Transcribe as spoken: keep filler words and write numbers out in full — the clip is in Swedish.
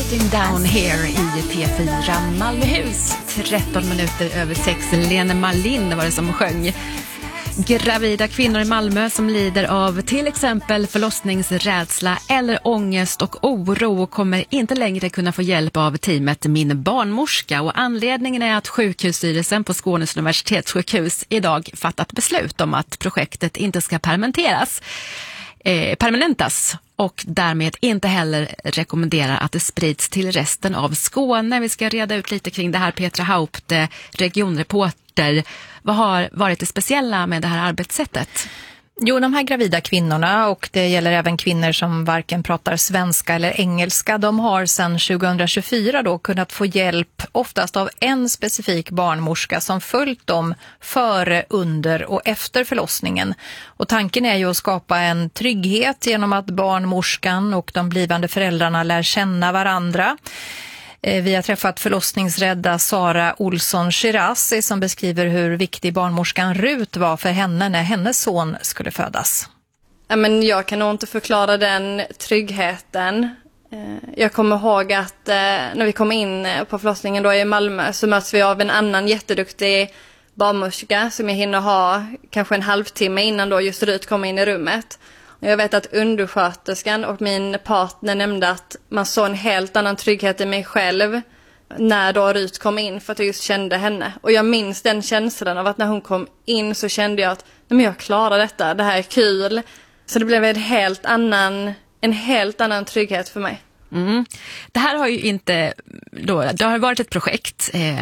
Getting Down Here i P fyra Malmöhus. tretton minuter över sex. Lene Marlin var det som sjöng. Gravida kvinnor i Malmö som lider av till exempel förlossningsrädsla eller ångest och oro kommer inte längre kunna få hjälp av teamet Min barnmorska. Och anledningen är att sjukhusstyrelsen på Skånes universitetssjukhus idag fattat beslut om att projektet inte ska permanentas. Eh, permanentas och därmed inte heller rekommenderar att det sprids till resten av Skåne. Vi ska reda ut lite kring det här. Petra Haupt, regionreporter. Vad har varit det speciella med det här arbetssättet? Jo, de här gravida kvinnorna, och det gäller även kvinnor som varken pratar svenska eller engelska, de har sedan tjugohundratjugofyra då kunnat få hjälp oftast av en specifik barnmorska som följt dem före, under och efter förlossningen. Och tanken är ju att skapa en trygghet genom att barnmorskan och de blivande föräldrarna lär känna varandra. Vi har träffat förlossningsrädda Sara Olsson-Shirazi som beskriver hur viktig barnmorskan Rut var för henne när hennes son skulle födas. Ja, men jag kan nog inte förklara den tryggheten. Jag kommer ihåg att när vi kom in på förlossningen då i Malmö så möts vi av en annan jätteduktig barnmorska som jag hinner ha kanske en halvtimme innan då just Rut kommer in i rummet. Jag vet att undersköterskan och min partner nämnde att man såg en helt annan trygghet i mig själv när då Rut kom in för att jag just kände henne. Och jag minns den känslan av att när hon kom in så kände jag att nej, men jag klarar detta, det här är kul. Så det blev en helt annan, en helt annan trygghet för mig. Mm. Det här har ju inte, då, det har varit ett projekt. Eh,